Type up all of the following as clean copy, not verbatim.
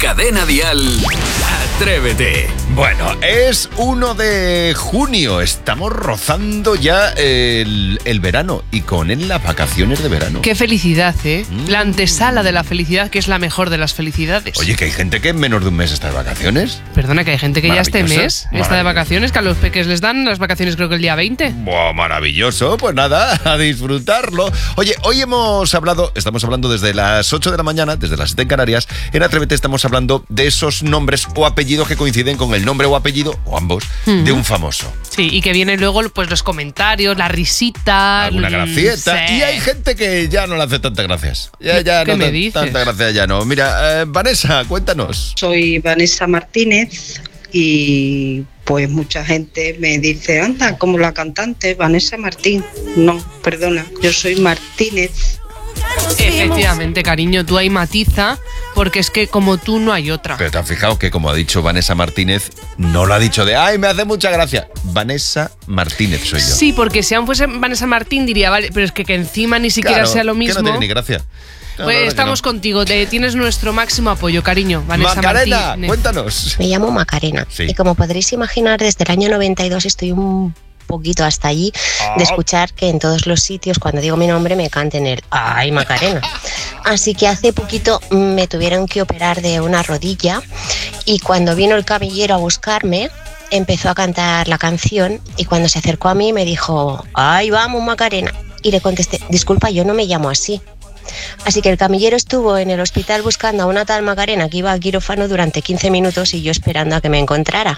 Cadena Dial, Atrévete. Bueno, es 1 de junio. Estamos rozando ya el verano y con él las vacaciones de verano. Qué felicidad, ¿eh? La antesala de la felicidad, que es la mejor de las felicidades. Oye, que hay gente que en menos de un mes está de vacaciones. Perdona, que hay gente que ya este mes está de Maravilloso. vacaciones, que a los peques les dan las vacaciones creo que el día 20. Buah, maravilloso. Pues nada, a disfrutarlo. Oye, hoy estamos hablando desde las 8 de la mañana, desde las 7 en Canarias. En Atrévete estamos hablando de esos nombres o apellidos que coinciden con el nombre o apellido, o ambos, de un famoso. Sí, y que vienen luego pues los comentarios, la risita. Alguna gracieta. Sí. Y hay gente que ya no le hace tantas gracias. Ya ¿Qué no me dices? tanta gracia ya no. Mira, Vanessa, cuéntanos. Soy Vanessa Martínez y pues mucha gente me dice, anda, como la cantante Vanessa Martín. No, perdona, yo soy Martínez. Efectivamente, cariño, tú ahí matiza, porque es que como tú no hay otra. Pero te has fijado que, como ha dicho Vanessa Martínez, no lo ha dicho de ¡ay, me hace mucha gracia! Vanessa Martínez soy yo. Sí, porque si aún fuese Vanessa Martín diría, vale, pero es que encima ni siquiera Claro, sea lo que mismo. no tiene ni gracia. No, la Pues verdad que estamos no. contigo, tienes nuestro máximo apoyo, cariño, Vanessa Macarena, Martínez. cuéntanos. Me llamo Macarena Sí. y como podréis imaginar, desde el año 92 estoy un poquito hasta allí de escuchar que en todos los sitios cuando digo mi nombre me canten el ¡ay, Macarena! Así que hace poquito me tuvieron que operar de una rodilla y cuando vino el camillero a buscarme empezó a cantar la canción y cuando se acercó a mí me dijo ¡ay, vamos, Macarena! Y le contesté, disculpa, yo no me llamo así. Así que el camillero estuvo en el hospital buscando a una tal Macarena que iba al quirófano durante 15 minutos y yo esperando a que me encontrara.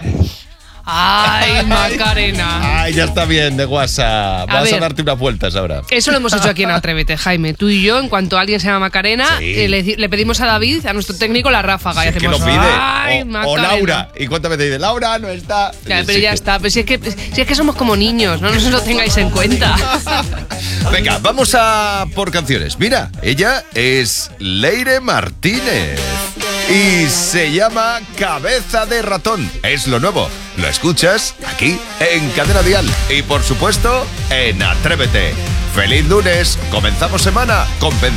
¡Ay, Macarena! Ay, ya está bien de WhatsApp. Vas a ver. darte unas vueltas ahora. Eso lo hemos hecho aquí en Atrévete, Jaime. Tú y yo, en cuanto alguien se llama Macarena, Sí. le pedimos a David, a nuestro técnico, la ráfaga. Si y es que hacemos, lo pide. ¡ay, O Macarena! Laura. ¿Y cuántas veces dice Laura no está? Ya, pero Sí. ya está. Pero si es que somos como niños, no nos lo tengáis en cuenta. Venga, vamos a por canciones. Mira, ella es Leire Martínez y se llama Cabeza de Ratón. Es lo nuevo. Lo escuchas aquí en Cadena Dial y por supuesto en Atrévete. ¡Feliz lunes! Comenzamos semana con